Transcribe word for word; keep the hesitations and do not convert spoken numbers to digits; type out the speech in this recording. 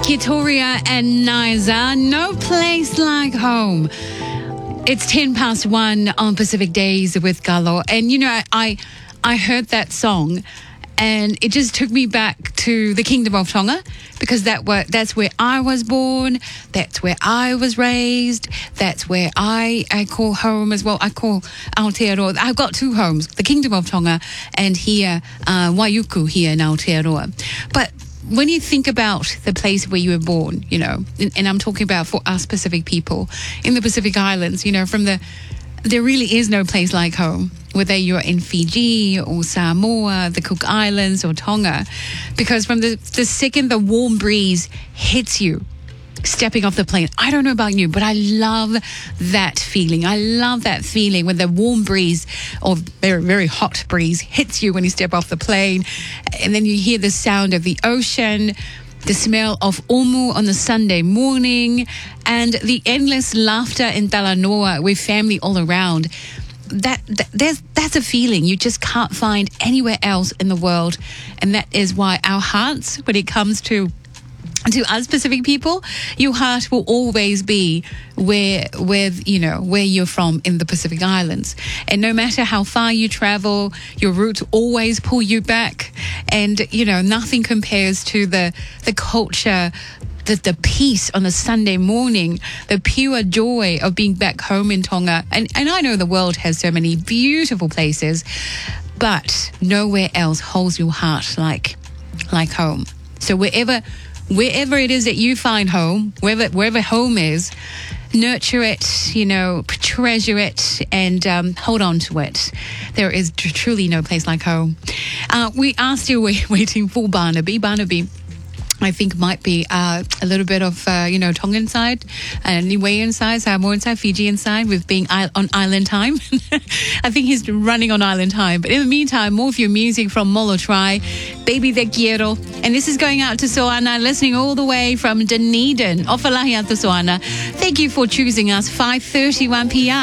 Kitoria and Niza, no place like home. It's ten past one on Pacific Days with Galo. And, you know, I, I, I heard that song and it just took me back to the Kingdom of Tonga because that were, that's where I was born. That's where I was raised. That's where I, I call home as well. I call Aotearoa. I've got two homes, the Kingdom of Tonga and here, uh, Waiuku here in Aotearoa. But when you think about the place where you were born, you know, and, and I'm talking about for us Pacific people in the Pacific Islands, you know, from the, there really is no place like home, whether you're in Fiji or Samoa, the Cook Islands or Tonga, because from the, the second the warm breeze hits you, stepping off the plane. I don't know about you, but I love that feeling. I love that feeling when the warm breeze or very, very hot breeze hits you when you step off the plane. And then you hear the sound of the ocean, the smell of omu on the Sunday morning, and the endless laughter in Talanoa with family all around. That, that there's that's a feeling you just can't find anywhere else in the world. And that is why our hearts, when it comes to to us Pacific people, your heart will always be where, where, you know, where you're from in the Pacific Islands. And no matter how far you travel, your roots always pull you back. And, you know, nothing compares to the, the culture, the, the peace on a Sunday morning, the pure joy of being back home in Tonga. And, and I know the world has so many beautiful places, but nowhere else holds your heart like, like home. So wherever, Wherever it is that you find home, wherever wherever home is, nurture it, you know, treasure it, and um, hold on to it. There is tr- truly no place like home. Uh, we are still wait- waiting for Barnaby. Barnaby, I think, might be uh, a little bit of, uh, you know, Tongan side, and Niuean side, Samoan side, Fijian side, with being I- on island time. I think he's running on island time. But in the meantime, more of your music from Molo Try, Baby Te Quiero. And this is going out to Soana, listening all the way from Dunedin. Ofalahi atu Soana. Thank you for choosing us, five thirty-one p.m.